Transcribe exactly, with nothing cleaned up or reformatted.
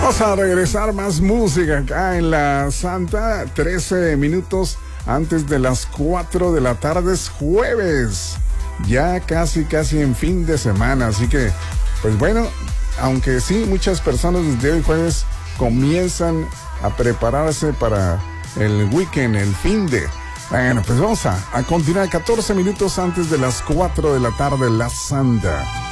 Vamos a regresar más música acá en la Santa. trece minutos antes de las cuatro de la tarde, es jueves. Ya casi, casi en fin de semana. Así que, pues bueno, aunque sí, muchas personas desde hoy jueves comienzan a prepararse para el weekend, el fin de. Bueno, pues vamos a, a continuar catorce minutos antes de las cuatro de la tarde, la Santa.